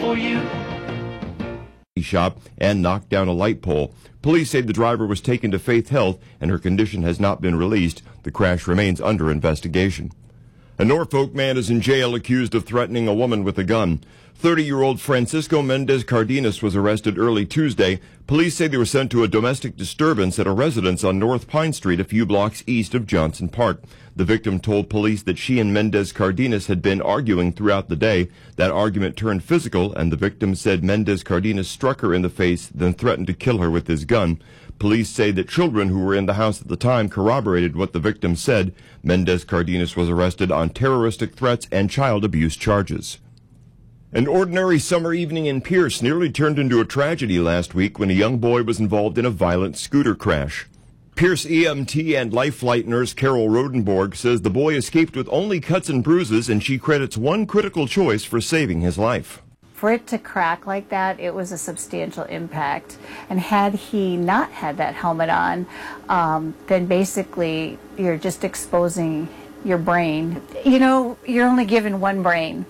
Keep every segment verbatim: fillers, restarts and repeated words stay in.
for you. Shop and knocked down a light pole. Police say the driver was taken to Faith Health and her condition has not been released. The crash remains under investigation. A Norfolk man is in jail accused of threatening a woman with a gun. thirty-year-old Francisco Mendez Cardenas was arrested early Tuesday. Police say they were sent to a domestic disturbance at a residence on North Pine Street a few blocks east of Johnson Park. The victim told police that she and Mendez Cardenas had been arguing throughout the day. That argument turned physical, and the victim said Mendez Cardenas struck her in the face, then threatened to kill her with his gun. Police say that children who were in the house at the time corroborated what the victim said. Mendez Cardenas was arrested on terroristic threats and child abuse charges. An ordinary summer evening in Pierce nearly turned into a tragedy last week when a young boy was involved in a violent scooter crash. Pierce E M T and Life Flight nurse Carol Rodenborg says the boy escaped with only cuts and bruises, and she credits one critical choice for saving his life. For it to crack like that, it was a substantial impact. And had he not had that helmet on, um, then basically you're just exposing your brain. You know, you're only given one brain.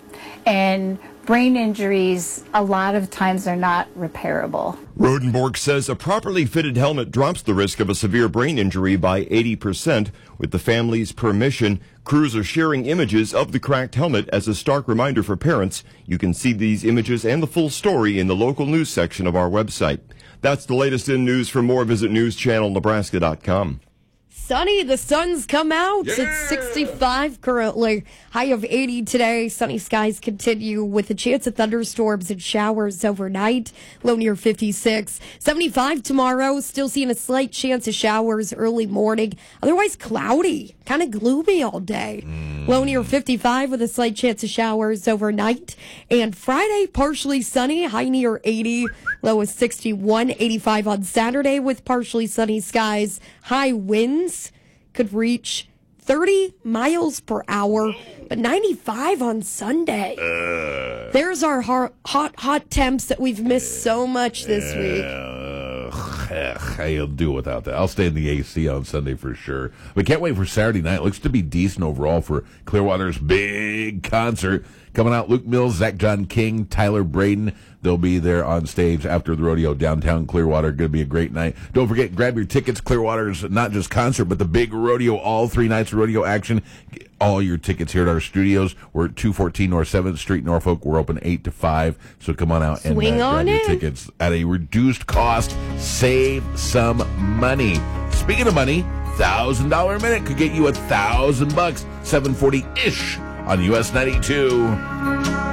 And brain injuries, a lot of times, are not repairable. Rodenborg says a properly fitted helmet drops the risk of a severe brain injury by eighty percent. With the family's permission, crews are sharing images of the cracked helmet as a stark reminder for parents. You can see these images and the full story in the local news section of our website. That's the latest in news. For more, visit news channel nebraska dot com. Sunny, the sun's come out. Yeah. It's sixty-five currently. High of eighty today. Sunny skies continue with a chance of thunderstorms and showers overnight. Low near fifty-six. seventy-five tomorrow. Still seeing a slight chance of showers early morning. Otherwise cloudy. Kind of gloomy all day. Mm. Low near fifty-five with a slight chance of showers overnight. And Friday, partially sunny. High near eighty. Low is sixty-one. eighty-five on Saturday with partially sunny skies. High winds could reach thirty miles per hour, but ninety-five on Sunday. Uh, There's our hot, hot, hot temps that we've missed so much this uh, week. I'll do without that. I'll stay in the A C on Sunday for sure. We can't wait for Saturday night. It looks to be decent overall for Clearwater's big concert. Coming out, Luke Mills, Zach John King, Tyler Braden. They'll be there on stage after the rodeo downtown Clearwater. Going to be a great night. Don't forget, grab your tickets. Clearwater's not just concert, but the big rodeo, all three nights of rodeo action. All your tickets here at our studios. We're at two fourteen North seventh Street, Norfolk. We're open eight to five. So come on out and uh, grab on your in. tickets at a reduced cost. Save some money. Speaking of money, one thousand dollars a minute could get you a thousand bucks. seven forty-ish on U S ninety-two.